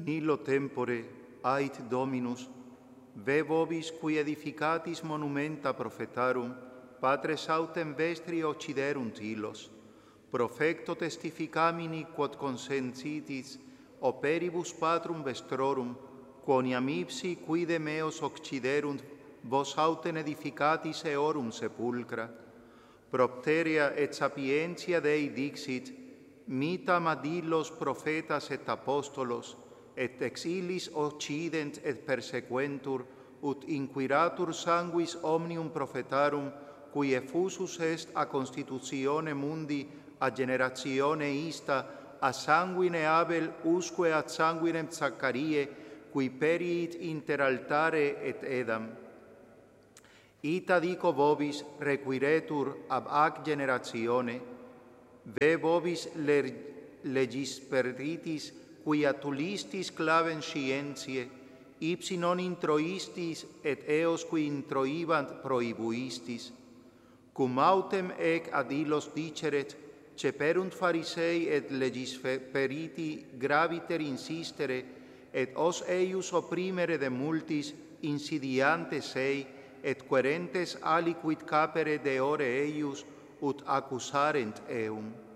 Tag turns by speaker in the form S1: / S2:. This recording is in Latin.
S1: illo tempore ait Dominus, ve vobis qui edificatis monumenta prophetarum, patres autem vestri occiderunt illos, profecto testificamini quod consensitis operibus patrum vestrorum, quoniam ipsi quide meos occiderunt vos autem edificatis eorum sepulcra. Propteria et sapientia Dei dixit, mitam ad illos prophetas et apostolos, et ex illis occident et persequentur, ut inquiratur sanguis omnium prophetarum, qui effusus est a constitutione mundi a generatione ista, a sanguine Abel usque ad sanguinem Zaccarie, qui periit inter altare et edam. Ita dico vobis requiretur ab ac generatione, ve vobis legisperitis, quia tulistis clavem scientiae, ipsi non introistis, et eos qui introibant prohibuistis. Cum autem ec ad illos diceret, ceperunt Pharisei et legisperiti graviter insistere, et os eius opprimere de multis insidiantes ei, et querentes aliquid capere deore eius, ut accusarent eum.